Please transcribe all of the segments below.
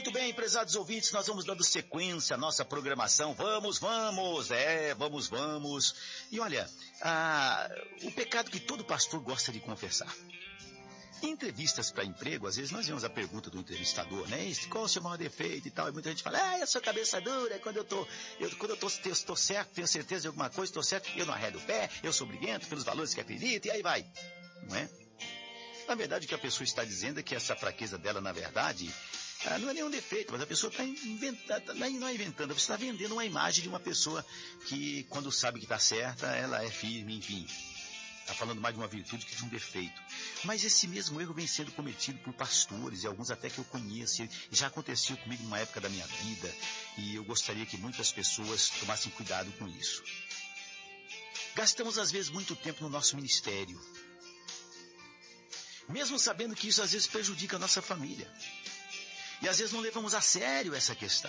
Muito bem, prezados ouvintes, nós vamos dando sequência à nossa programação. Vamos. E olha, o pecado que todo pastor gosta de confessar. Em entrevistas para emprego, às vezes nós vemos a pergunta do entrevistador, né? Qual o seu maior defeito e tal? E muita gente fala, eu sou cabeça dura, quando eu estou certo, tenho certeza de alguma coisa, estou certo, eu não arredo o pé, eu sou briguento pelos valores que acredito, e aí vai. Não é? Na verdade, o que a pessoa está dizendo é que essa fraqueza dela, na verdade, não é nenhum defeito, mas a pessoa está inventando, não é inventando, você está vendendo uma imagem de uma pessoa que, quando sabe que está certa, ela é firme, enfim. Está falando mais de uma virtude que de um defeito. Mas esse mesmo erro vem sendo cometido por pastores, e alguns até que eu conheço. Já aconteceu comigo numa época da minha vida, e eu gostaria que muitas pessoas tomassem cuidado com isso. Gastamos, às vezes, muito tempo no nosso ministério, mesmo sabendo que isso, às vezes, prejudica a nossa família. E, às vezes, não levamos a sério essa questão.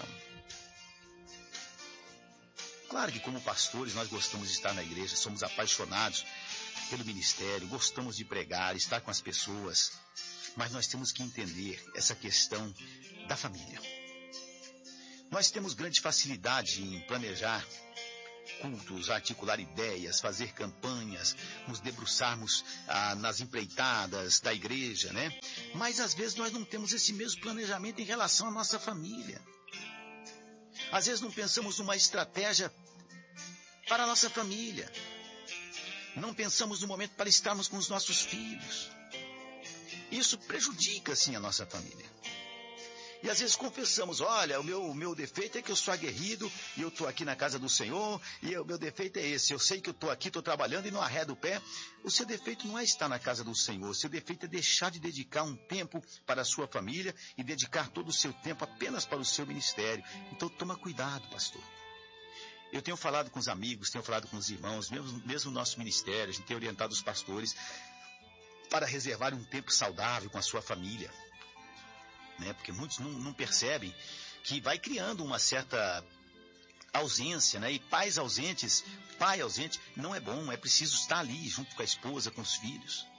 Claro que, como pastores, nós gostamos de estar na igreja, somos apaixonados pelo ministério, gostamos de pregar, estar com as pessoas, mas nós temos que entender essa questão da família. Nós temos grande facilidade em planejar cultos, articular ideias, fazer campanhas, nos debruçarmos nas empreitadas da igreja, né? Mas às vezes nós não temos esse mesmo planejamento em relação à nossa família. Às vezes não pensamos numa estratégia para a nossa família. Não pensamos no momento para estarmos com os nossos filhos. Isso prejudica, sim, a nossa família. E às vezes confessamos, olha, o meu defeito é que eu sou aguerrido e eu estou aqui na casa do Senhor e o meu defeito é esse. Eu sei que eu estou aqui, estou trabalhando e não arredo o pé. O seu defeito não é estar na casa do Senhor. O seu defeito é deixar de dedicar um tempo para a sua família e dedicar todo o seu tempo apenas para o seu ministério. Então toma cuidado, pastor. Eu tenho falado com os amigos, tenho falado com os irmãos, mesmo no nosso ministério, a gente tem orientado os pastores para reservar um tempo saudável com a sua família, né? Porque muitos não percebem que vai criando uma certa ausência, né? E pai ausente não é bom, é preciso estar ali junto com a esposa, com os filhos.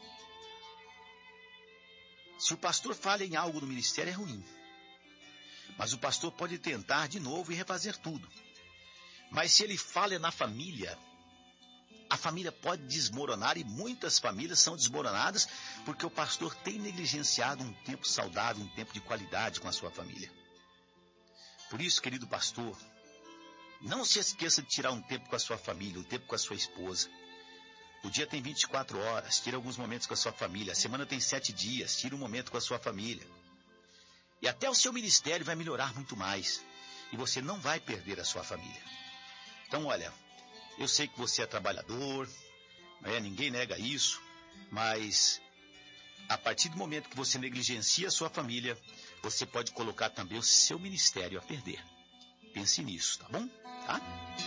Se o pastor falha em algo no ministério é ruim, mas o pastor pode tentar de novo e refazer tudo. Mas se ele falha na família, a família pode desmoronar, e muitas famílias são desmoronadas porque o pastor tem negligenciado um tempo saudável, um tempo de qualidade com a sua família. Por isso, querido pastor, não se esqueça de tirar um tempo com a sua família, um tempo com a sua esposa. O dia tem 24 horas, tire alguns momentos com a sua família. A semana tem 7 dias, tire um momento com a sua família. E até o seu ministério vai melhorar muito mais. E você não vai perder a sua família. Então, olha, eu sei que você é trabalhador, né? Ninguém nega isso, mas a partir do momento que você negligencia a sua família, você pode colocar também o seu ministério a perder. Pense nisso, tá bom? Tá?